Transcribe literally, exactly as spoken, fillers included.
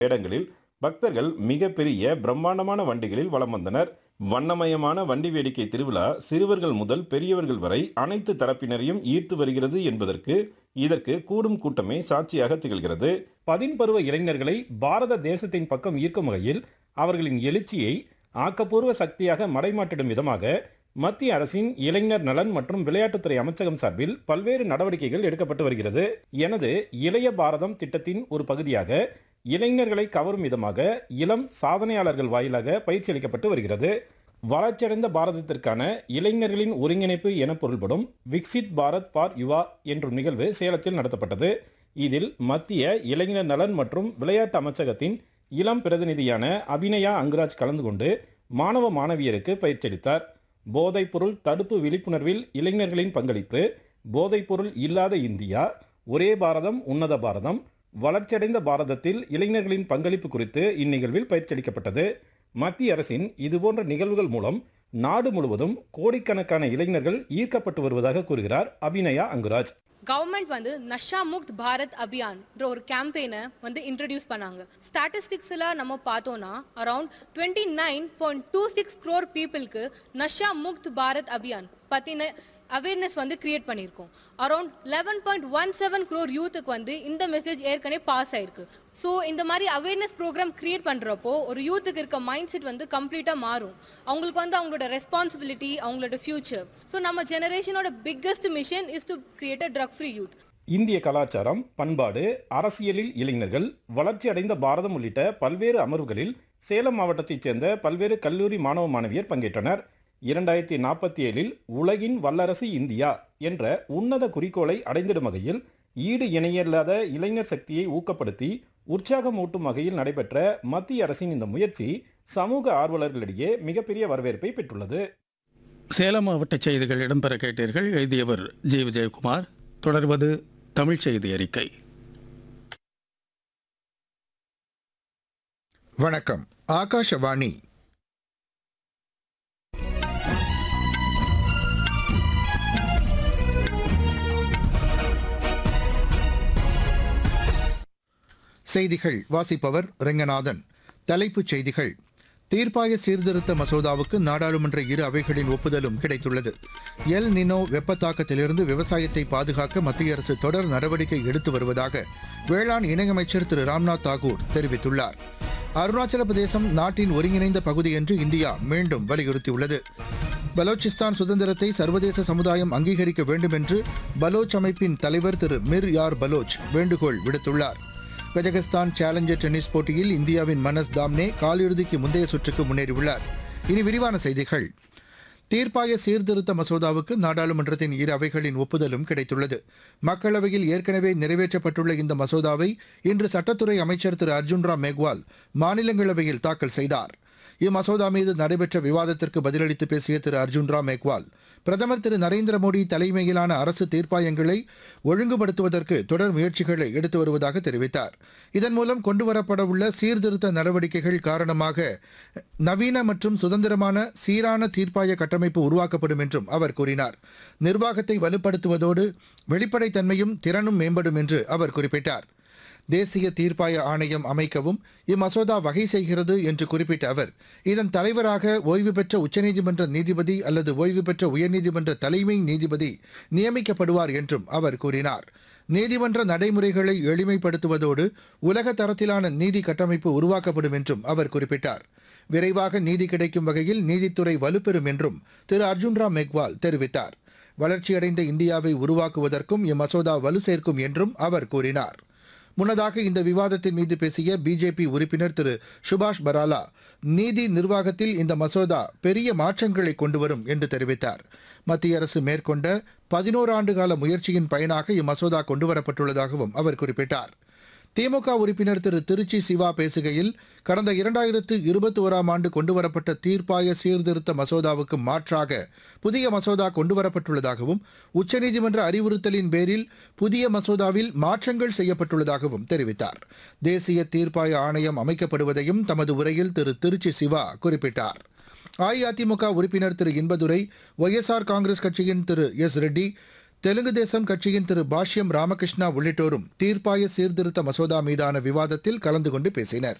இடங்களில் பக்தர்கள் மிகப்பெரிய பிரம்மாண்டமான வண்டிகளில் வலம் வந்தனர். வண்ணமயமான வண்டி வேடிக்கை திருவிழா சிறுவர்கள் முதல் பெரியவர்கள் வரை அனைத்து தரப்பினரையும் ஈர்த்து வருகிறது என்பதற்கு இதற்கு கூடும் கூட்டமே சாட்சியாக திகழ்கிறது. பதின்பருவ இளைஞர்களை பாரத தேசத்தின் பக்கம் ஈர்க்கும் வகையில் அவர்களின் எழுச்சியை ஆக்கப்பூர்வ சக்தியாக மடைமாற்றிடும் விதமாக மத்திய அரசின் இளைஞர் நலன் மற்றும் விளையாட்டுத்துறை அமைச்சகம் சார்பில் பல்வேறு நடவடிக்கைகள் எடுக்கப்பட்டு வருகிறது. எனது இளைய பாரதம் திட்டத்தின் ஒரு பகுதியாக இளைஞர்களை கவரும் விதமாக இளம் சாதனையாளர்கள் வாயிலாக பயிற்சி அளிக்கப்பட்டு வருகிறது. வளர்ச்சியடைந்த பாரதத்திற்கான இளைஞர்களின் ஒருங்கிணைப்பு என பொருள்படும் விக்சித் பாரத் ஃபார் யுவா என்ற நிகழ்வு சேலத்தில் நடத்தப்பட்டது. இதில் மத்திய இளைஞர் நலன் மற்றும் விளையாட்டு அமைச்சகத்தின் இளம் பிரதிநிதியான அபிநயா அங்குராஜ் கலந்து கொண்டு மாணவ மாணவியருக்கு பயிற்சியளித்தார். போதைப்பொருள் தடுப்பு விழிப்புணர்வில் இளைஞர்களின் பங்களிப்பு, போதைப்பொருள் இல்லாத இந்தியா, ஒரே பாரதம் உன்னத பாரதம், வளர்ச்சியடைந்த பாரதத்தில் இளைஞர்களின் பங்களிப்பு குறித்து இந்நிகழ்வில் பயிற்சியளிக்கப்பட்டது. மத்திய அரசின் இதுபோன்ற நிகழ்வுகள் மூலம் நாடு முழுவதும் கோடிக்கணக்கான இளைஞர்கள் ஈர்க்கப்பட்டு வருவதாக கூறுகிறார் அபிநயா அங்குராஜ். கவர்மெண்ட் வந்து நஷா முக்த் பாரத் அபியான் ஒரு கேம்பெயினை வந்து இன்ட்ரடியூஸ் பண்ணாங்க. ஸ்டாட்டிஸ்டிக்ஸில் நம்ம பார்த்தோன்னா around twenty nine point two six crore பீப்புளுக்கு நஷா முக்த் பாரத் அபியான் பற்றின அவேர்னஸ் வந்து கிரியேட் பண்ணியிருக்கோம். Around eleven point one seven crore யூத்துக்கு வந்து இந்த மெசேஜ் ஏற்கனவே பாஸ் ஆயிருக்கு. ஸோ இந்த மாதிரி அவேர்னஸ் ப்ரோக்ராம் கிரியேட் பண்ணுறப்போ ஒரு யூத்துக்கு இருக்க மைண்ட் செட் வந்து கம்ப்ளீட்டாக மாறும். அவங்களுக்கு வந்து அவங்களோட ரெஸ்பான்சிபிலிட்டி, அவங்களோட ஃபியூச்சர். ஸோ நம்ம ஜெனரேஷனோட biggest mission is to create a drug free youth. இந்திய கலாச்சாரம், பண்பாடு, அரசியலில் இளைஞர்கள், வளர்ச்சி அடைந்த பாரதம் உள்ளிட்ட பல்வேறு அமர்வுகளில் சேலம் மாவட்டத்தைச் சேர்ந்த பல்வேறு கல்லூரி மாணவ மாணவியர் பங்கேற்றனர். இரண்டாயிரத்தி நாற்பத்தி ஏழில் உலகின் வல்லரசு இந்தியா என்ற உன்னத குறிக்கோளை அடைந்திடும் வகையில் ஈடு இணையில்லாத இளைஞர் சக்தியை ஊக்கப்படுத்தி உற்சாகமூட்டும் வகையில் நடைபெற்ற மத்திய அரசின் இந்த முயற்சி சமூக ஆர்வலர்களிடையே மிகப்பெரிய வரவேற்பை பெற்றுள்ளது. சேலம் மாவட்ட செய்திகள் இடம்பெற கேட்டீர்கள். எழுதியவர் ஜி விஜயகுமார். தொடர்வது தமிழ் செய்தி அறிக்கை. வணக்கம், ஆகாஷவாணி. செய்திகள் வாசிப்பவர் ரெங்கநாதன். தலைப்புச் செய்திகள். தீர்ப்பாய சீர்திருத்த மசோதாவுக்கு நாடாளுமன்ற இரு அவைகளின் ஒப்புதலும் கிடைத்துள்ளது. எல் நினோ வெப்பத்தாக்கத்திலிருந்து விவசாயத்தை பாதுகாக்க மத்திய அரசு தொடர் நடவடிக்கை எடுத்து வருவதாக வேளாண் இணையமைச்சர் திரு ராம்நாத் தாகூர் தெரிவித்துள்ளார். அருணாச்சல பிரதேசம் நாட்டின் ஒருங்கிணைந்த பகுதி என்று இந்தியா மீண்டும் வலியுறுத்தியுள்ளது. பலோச்சிஸ்தான் சுதந்திரத்தை சர்வதேச சமுதாயம் அங்கீகரிக்க வேண்டும் என்று பலோச் அமைப்பின் தலைவர் திரு மிர் யார் பலோச் வேண்டுகோள் விடுத்துள்ளார். கஜகஸ்தான் சேலஞ்சர் டென்னிஸ் போட்டியில் இந்தியாவின் மனஸ் தாம்னே காலிறுதிக்கு முந்தைய சுற்றுக்கு முன்னேறியுள்ளார். இனி விரிவான செய்திகள். தீர்ப்பாய சீர்திருத்த மசோதாவுக்கு நாடாளுமன்றத்தின் இரு அவைகளின் ஒப்புதலும் கிடைத்துள்ளது. மக்களவையில் ஏற்கனவே நிறைவேற்றப்பட்டுள்ள இந்த மசோதாவை இன்று சட்டத்துறை அமைச்சர் திரு அர்ஜுன் ராம் மேக்வால் மாநிலங்களவையில் தாக்கல் செய்தார். இம்மசோதா மீது நடைபெற்ற விவாதத்திற்கு பதிலளித்து பேசிய திரு அர்ஜுன் ராம் மேக்வால், பிரதமர் திரு நரேந்திர மோடி தலைமையிலான அரசு தீர்ப்பாயங்களை ஒழுங்குபடுத்துவதற்கு தொடர் முயற்சிகளை எடுத்து வருவதாக தெரிவித்தார். இதன் மூலம் கொண்டுவரப்படவுள்ள சீர்திருத்த நடவடிக்கைகள் காரணமாக நவீன மற்றும் சுதந்திரமான சீரான தீர்ப்பாய கட்டமைப்பு உருவாக்கப்படும் என்றும் அவர் கூறினார். நிர்வாகத்தை வலுப்படுத்துவதோடு வெளிப்படைத்தன்மையும் திறனும் மேம்படும் என்று அவர் குறிப்பிட்டார். தேசிய தீர்ப்பாய ஆணையம் அமைக்கவும் இம்மசோதா வகை செய்கிறது என்று குறிப்பிட்ட அவர், இதன் தலைவராக ஓய்வு பெற்ற உச்சநீதிமன்ற நீதிபதி அல்லது ஓய்வு பெற்ற உயர்நீதிமன்ற தலைமை நீதிபதி நியமிக்கப்படுவார் என்றும் அவர் கூறினார். நீதிமன்ற நடைமுறைகளை எளிமைப்படுத்துவதோடு உலக தரத்திலான நீதி கட்டமைப்பு உருவாக்கப்படும் என்றும் அவர் குறிப்பிட்டார். விரைவாக நீதி கிடைக்கும் வகையில் நீதித்துறை வலுப்பெறும் என்றும் திரு அர்ஜுன் ராம் மேக்வால் தெரிவித்தார். வளர்ச்சியடைந்த இந்தியாவை உருவாக்குவதற்கும் இம்மசோதா வலு சேர்க்கும் என்றும் அவர் கூறினார். முன்னதாக இந்த விவாதத்தின் மீது பேசிய பிஜேபி உறுப்பினர் திரு சுபாஷ் பராலா, நீதி நிர்வாகத்தில் இந்த மசோதா பெரிய மாற்றங்களை கொண்டுவரும் என்று தெரிவித்தார். மத்திய அரசு மேற்கொண்ட பதினோரு ஆண்டு கால முயற்சியின் பயனாக இம்மசோதா கொண்டுவரப்பட்டுள்ளதாகவும் அவர் குறிப்பிட்டார். திமுக உறுப்பினர் திரு திருச்சி சிவா பேசுகையில், கடந்த இரண்டாயிரத்து இருபத்தி ஓராம் ஆண்டு கொண்டுவரப்பட்ட தீர்ப்பாய சீர்திருத்த மசோதாவுக்கு மாற்றாக புதிய மசோதா கொண்டுவரப்பட்டுள்ளதாகவும் உச்சநீதிமன்ற அறிவுறுத்தலின் பேரில் புதிய மசோதாவில் மாற்றங்கள் செய்யப்பட்டுள்ளதாகவும் தெரிவித்தார். தேசிய தீர்ப்பாய ஆணையம் அமைக்கப்படுவதையும் தமது உரையில் திரு திருச்சி சிவா குறிப்பிட்டார். அஇஅதிமுக உறுப்பினர் திரு இன்பதுரை, ஒய்எஸ்ஆர் காங்கிரஸ் கட்சியின் திரு எஸ் ரெட்டி, தெலுங்கு தேசம் கட்சியின் திரு பாஷ்யம் ராமகிருஷ்ணா உள்ளிட்டோரும் தீர்ப்பாய சீர்திருத்த மசோதா மீதான விவாதத்தில் கலந்து கொண்டு பேசினர்.